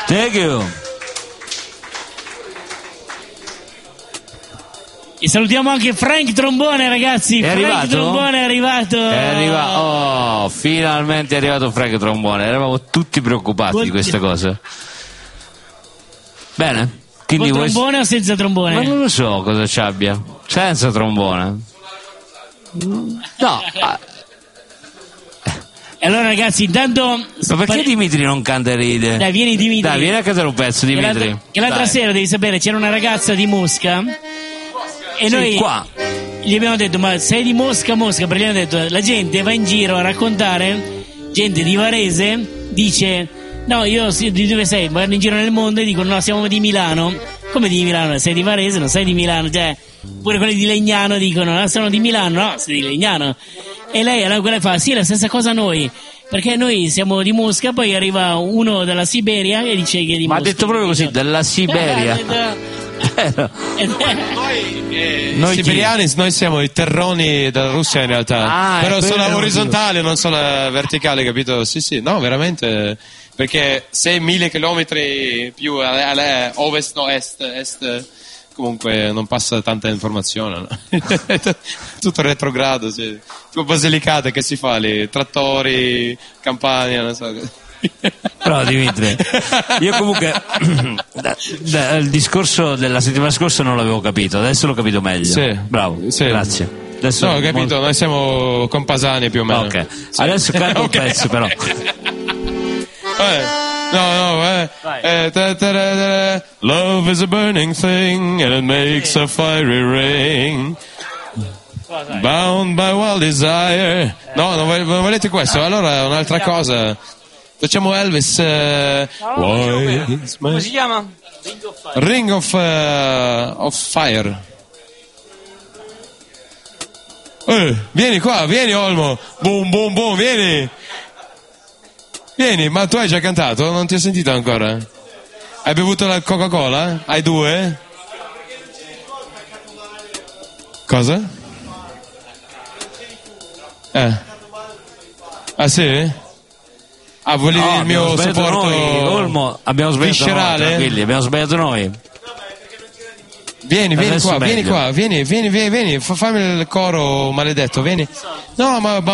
Thank you. E salutiamo anche Frank Trombone, ragazzi. È Frank arrivato? Trombone è arrivato. Oh, finalmente è arrivato Frank Trombone. Eravamo tutti preoccupati di questa cosa. Bene. Quindi con trombone o senza trombone? Ma non lo so cosa ci abbia. Senza trombone. No. E allora, ragazzi, intanto. Ma perché Dimitri non canta e ride? Dai, vieni Dimitri. Dai, vieni a cantare un pezzo, Dimitri. Che l'altra sera, devi sapere, c'era una ragazza di Mosca. E sì, noi qua gli abbiamo detto: ma sei di Mosca? Perché gli hanno detto: la gente va in giro a raccontare, gente di Varese dice: no, io di dove sei? Vanno in giro nel mondo e dicono: no, siamo di Milano. Come di Milano? Sei di Varese, non sei di Milano? Cioè, pure quelli di Legnano dicono: no, sono di Milano, no, sei di Legnano. E lei allora quella fa: sì, la stessa cosa noi, perché noi siamo di Mosca, poi arriva uno dalla Siberia e dice che è di Mosca. Ma ha detto proprio così, dalla Siberia. Noi siberiani, noi siamo i terroni della Russia in realtà, però sono orizzontali, non sono verticali, capito? Sì, no, veramente, perché 6.000 chilometri più a ovest, no, est, comunque non passa tanta informazione, no? Tutto retrogrado, sì. Tipo Basilicata che si fa lì, trattori, Campania, non so. Però Dimitri, io comunque il discorso della settimana scorsa non l'avevo capito, adesso l'ho capito meglio. Sì. Bravo, sì. Grazie. Adesso no, ho capito, noi siamo compasani più o meno. Ok, sì. Adesso canto un pezzo però. Love is a burning thing and it makes a fiery ring. Bound by wild desire. No, non volete questo? Allora un'altra cosa. Facciamo Elvis. Come si chiama? Ring of Fire. Vieni qua, vieni Olmo. Boom, boom, boom, vieni. Vieni, ma tu hai già cantato? Non ti ho sentito ancora? Hai bevuto la Coca-Cola? Hai 2? Cosa? Ah sì? Ah, volevi il mio supporto Olmo, abbiamo sbagliato viscerale? Noi, tranquilli, abbiamo sbagliato noi. Vieni qua, vieni, fammi il coro maledetto, vieni. No, ma